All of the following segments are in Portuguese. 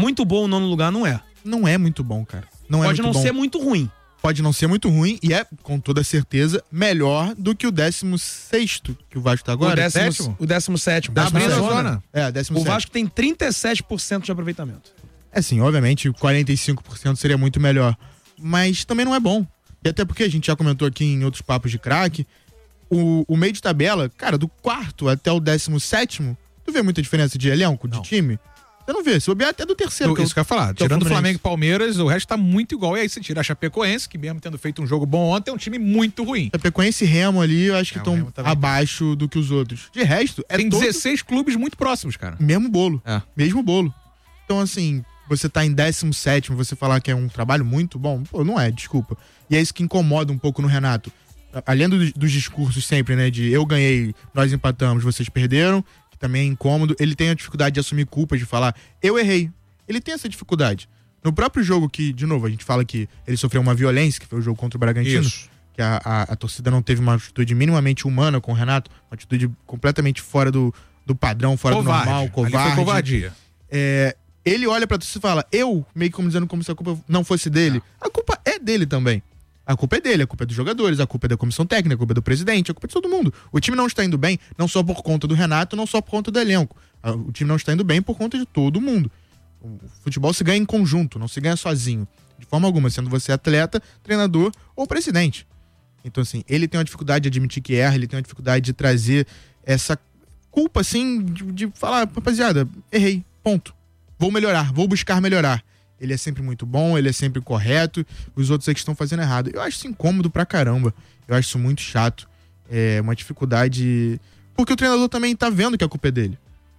Muito bom o 9º lugar não é. Não é muito bom, cara. Pode não ser muito ruim. Pode não ser muito ruim e é, com toda certeza, melhor do que o 16º que o Vasco tá agora. O 17º. Da zona. 17º. O Vasco tem 37% de aproveitamento. Sim, obviamente, 45% seria muito melhor. Mas também não é bom. E até porque a gente já comentou aqui em outros papos de craque, o meio de tabela, cara, do 4º até o 17º, tu vê muita diferença de elenco, de time? Você não vê, se bobear até do 3º. Isso que eu ia falar. Tirando o Flamengo e Palmeiras, o resto tá muito igual. E aí você tira a Chapecoense, que mesmo tendo feito um jogo bom ontem, é um time muito ruim. Chapecoense e Remo ali, eu acho que estão abaixo do que os outros. De resto, tem 16 clubes muito próximos, cara. Mesmo bolo. Mesmo bolo. Então, assim, você tá em 17º, você falar que é um trabalho muito bom, pô, não é, desculpa. E é isso que incomoda um pouco no Renato. Além dos discursos sempre, né, de eu ganhei, nós empatamos, vocês perderam, também é incômodo, ele tem a dificuldade de assumir culpas, de falar, eu errei. Ele tem essa dificuldade. No próprio jogo que, de novo, a gente fala que ele sofreu uma violência, que foi o jogo contra o Bragantino, que a torcida não teve uma atitude minimamente humana com o Renato, uma atitude completamente fora do padrão, fora do normal, covarde. Ali foi covardia. Ele olha pra torcida e fala, eu, meio que como dizendo como se a culpa não fosse dele. A culpa é dele também. A culpa é dele, a culpa é dos jogadores, a culpa é da comissão técnica, a culpa é do presidente, a culpa é de todo mundo. O time não está indo bem, não só por conta do Renato, não só por conta do elenco. O time não está indo bem por conta de todo mundo. O futebol se ganha em conjunto, não se ganha sozinho. De forma alguma, sendo você atleta, treinador ou presidente. Então, assim, ele tem uma dificuldade de admitir que erra, ele tem uma dificuldade de trazer essa culpa, assim, de falar, rapaziada, errei, ponto. Vou melhorar, vou buscar melhorar. Ele é sempre muito bom, ele é sempre correto, os outros é que estão fazendo errado. Eu acho isso incômodo pra caramba. Eu acho isso muito chato. É uma dificuldade... Porque o treinador também tá vendo que a culpa é dele.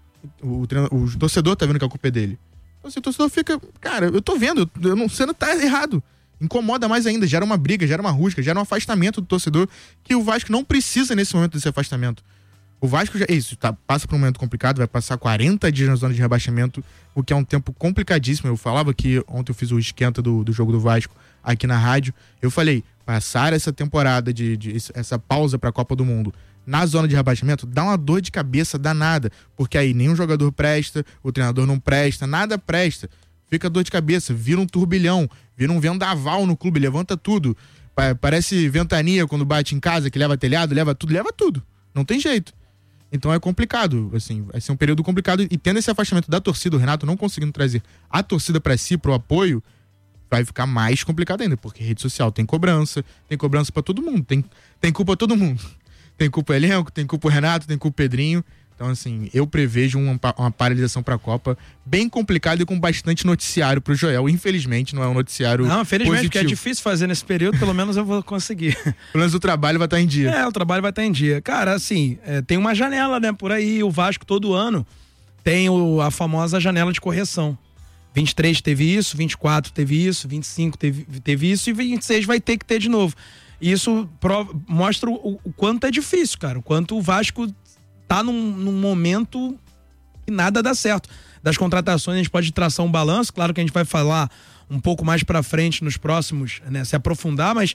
O torcedor tá vendo que a culpa é dele. Então, assim, o torcedor fica... Cara, eu tô vendo, você não tá errado. Incomoda mais ainda, gera uma briga, gera uma rusga, gera um afastamento do torcedor, que o Vasco não precisa nesse momento desse afastamento. O Vasco já passa por um momento complicado, vai passar 40 dias na zona de rebaixamento, o que é um tempo complicadíssimo. Eu falava que ontem eu fiz o esquenta do jogo do Vasco aqui na rádio. Eu falei, passar essa temporada essa pausa para a Copa do Mundo na zona de rebaixamento dá uma dor de cabeça danada, porque aí nenhum jogador presta, o treinador não presta, nada presta. Fica dor de cabeça, vira um turbilhão, vira um vendaval no clube, levanta tudo. Parece ventania quando bate em casa, que leva telhado, leva tudo. Não tem jeito. Então é complicado, assim, vai ser um período complicado, e tendo esse afastamento da torcida, o Renato não conseguindo trazer a torcida pra si, pro apoio, vai ficar mais complicado ainda, porque rede social tem cobrança pra todo mundo, tem culpa todo mundo. Tem culpa o elenco, tem culpa o Renato, tem culpa o Pedrinho. Então, assim, eu prevejo uma paralisação pra Copa bem complicada e com bastante noticiário pro Joel. Infelizmente, não é um noticiário infelizmente, positivo. porque é difícil fazer nesse período, pelo menos eu vou conseguir. Pelo menos o trabalho vai estar em dia. O trabalho vai estar em dia. Cara, assim, tem uma janela, né, por aí. O Vasco, todo ano, tem a famosa janela de correção. 23 teve isso, 24 teve isso, 25 teve isso e 26 vai ter que ter de novo. E isso mostra o quanto é difícil, cara. O quanto o Vasco tá num momento que nada dá certo. Das contratações a gente pode traçar um balanço, claro que a gente vai falar um pouco mais pra frente nos próximos, né, se aprofundar mais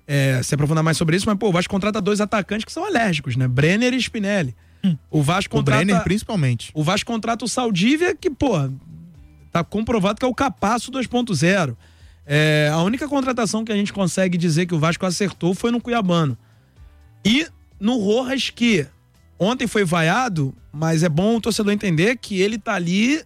sobre isso, mas pô, o Vasco contrata 2 atacantes que são alérgicos, né, Brenner e Spinelli. O Vasco contrata... O Brenner principalmente. O Vasco contrata o Saldívia, que pô, tá comprovado que é o Capasso 2.0. A única contratação que a gente consegue dizer que o Vasco acertou foi no Cuiabano. E no Rojas, que ontem foi vaiado, mas é bom o torcedor entender que ele tá ali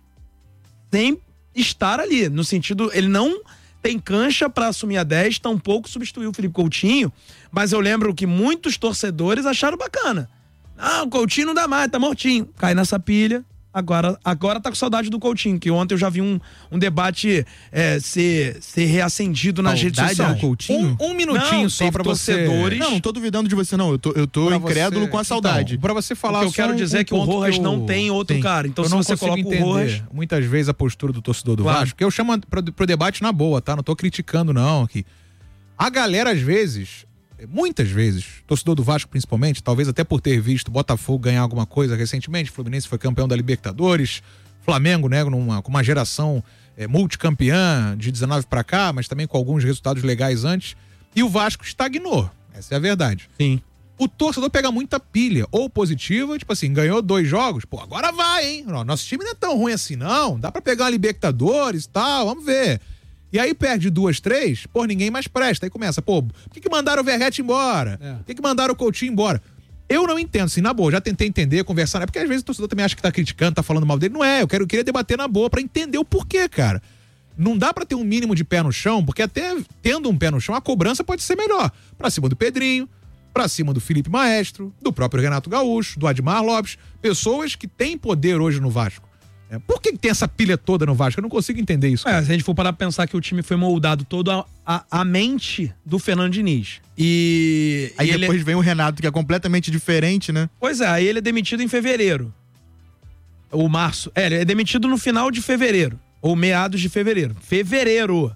sem estar ali, no sentido, ele não tem cancha pra assumir a 10, tampouco substituiu o Felipe Coutinho, mas eu lembro que muitos torcedores acharam bacana. O Coutinho não dá mais, tá mortinho. Cai nessa pilha. Agora tá com saudade do Coutinho, que ontem eu já vi um debate ser reacendido nas redes sociais. Do Coutinho? Um minutinho não, só pra torcedores. Não tô duvidando de você, não. Eu tô incrédulo com a saudade. Então, pra você falar, o que eu quero dizer é que o Rojas não tem outro cara. Então, se você coloca o Rojas... muitas vezes a postura do torcedor do Vasco, que eu chamo pro debate na boa, tá? Não tô criticando, não. Aqui. A galera, às vezes... Muitas vezes, torcedor do Vasco principalmente, talvez até por ter visto Botafogo ganhar alguma coisa recentemente, Fluminense foi campeão da Libertadores, Flamengo, né, com uma geração multicampeã de 19 pra cá, mas também com alguns resultados legais antes, e o Vasco estagnou, essa é a verdade. Sim. o torcedor pega muita pilha, ou positiva, tipo assim, ganhou 2 jogos, pô, agora vai, hein? Nosso time não é tão ruim assim, não. Dá pra pegar uma Libertadores e tal, vamos ver. E aí perde 2, 3, pô, ninguém mais presta. Aí começa, pô, por que mandaram o Verratti embora? Por que mandaram o Coutinho embora? Eu não entendo, assim, na boa, já tentei entender, conversar, né? Porque às vezes o torcedor também acha que tá criticando, tá falando mal dele. Não é, eu queria debater na boa pra entender o porquê, cara. Não dá pra ter um mínimo de pé no chão, porque até tendo um pé no chão, a cobrança pode ser melhor. Pra cima do Pedrinho, pra cima do Felipe Maestro, do próprio Renato Gaúcho, do Admar Lopes, pessoas que têm poder hoje no Vasco. Por que tem essa pilha toda no Vasco? Eu não consigo entender isso. Se a gente for parar pra pensar que o time foi moldado todo a mente do Fernando Diniz. Aí depois vem o Renato, que é completamente diferente, né? Pois é, aí ele é demitido em fevereiro. Ou março. Ele é demitido no final de fevereiro. Ou meados de fevereiro. Fevereiro.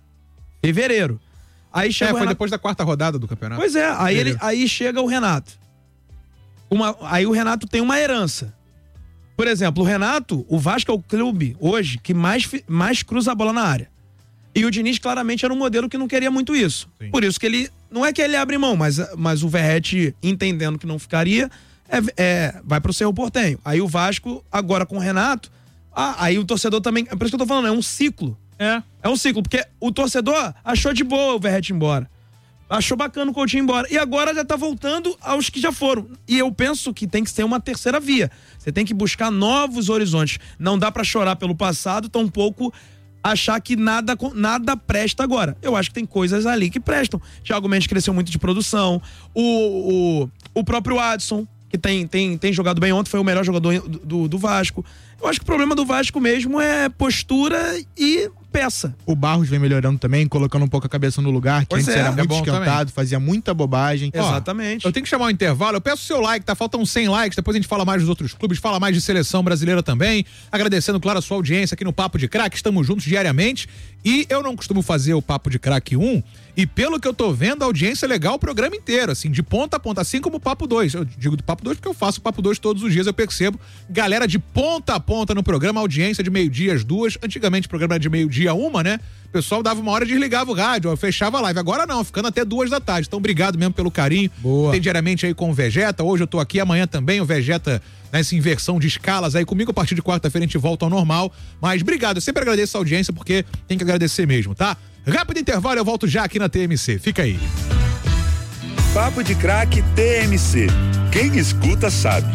Aí chega foi depois da 4ª rodada do campeonato. Pois é, aí chega o Renato. Aí o Renato tem uma herança. Por exemplo, o Vasco é o clube hoje que mais cruza a bola na área. E o Diniz claramente era um modelo que não queria muito isso. Sim. Por isso que ele, não é que ele abre mão, mas o Verratti, entendendo que não ficaria, vai pro Cerro Porteño. Aí o Vasco, agora com o Renato, aí o torcedor também, é por isso que eu tô falando, é um ciclo. É um ciclo, porque o torcedor achou de boa o Verratti embora. Achou bacana o Coutinho embora. E agora já tá voltando aos que já foram. E eu penso que tem que ser uma terceira via. Você tem que buscar novos horizontes. Não dá pra chorar pelo passado, tampouco achar que nada presta agora. Eu acho que tem coisas ali que prestam. Thiago Mendes cresceu muito de produção. O próprio Adson, que tem jogado bem ontem, foi o melhor jogador do Vasco. Eu acho que o problema do Vasco mesmo é postura e peça. O Barros vem melhorando também, colocando um pouco a cabeça no lugar, que antes era muito esquentado, também. Fazia muita bobagem. Exatamente. Eu tenho que chamar o intervalo, eu peço o seu like, tá? Faltam 100 likes, depois a gente fala mais dos outros clubes, fala mais de seleção brasileira também. Agradecendo, claro, a sua audiência aqui no Papo de Craque, estamos juntos diariamente. E eu não costumo fazer o Papo de Craque 1, e pelo que eu tô vendo, a audiência é legal o programa inteiro, assim, de ponta a ponta, assim como o Papo 2. Eu digo do Papo 2 porque eu faço o Papo 2 todos os dias, eu percebo. Galera de ponta a ponta no programa, audiência de meio-dia às 2. Antigamente o programa era de meio-dia a 1, né? O pessoal dava uma hora e desligava o rádio, eu fechava a live. Agora não, ficando até 2 da tarde. Então, obrigado mesmo pelo carinho. Boa. Tem diariamente aí com o Vegeta. Hoje eu tô aqui, amanhã também. O Vegeta nessa inversão de escalas aí comigo. A partir de quarta-feira a gente volta ao normal. Mas obrigado, eu sempre agradeço a audiência porque tem que agradecer mesmo, tá? Rápido intervalo, eu volto já aqui na TMC. Fica aí. Papo de Craque TMC. Quem escuta sabe.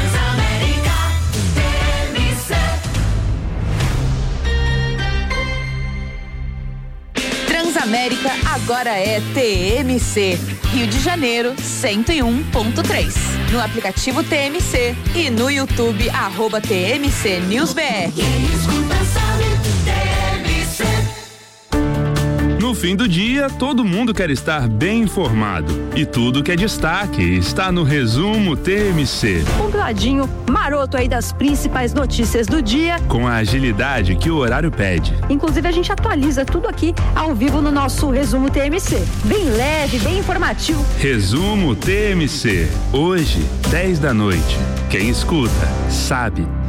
Transamérica agora é TMC. Rio de Janeiro 101.3. No aplicativo TMC e no YouTube @TMC News BR. Quem escuta sabe, TMC. No fim do dia, todo mundo quer estar bem informado. E tudo que é destaque está no Resumo TMC. Compiladinho maroto aí das principais notícias do dia. Com a agilidade que o horário pede. Inclusive a gente atualiza tudo aqui ao vivo no nosso Resumo TMC. Bem leve, bem informativo. Resumo TMC. Hoje, 10 da noite. Quem escuta, sabe.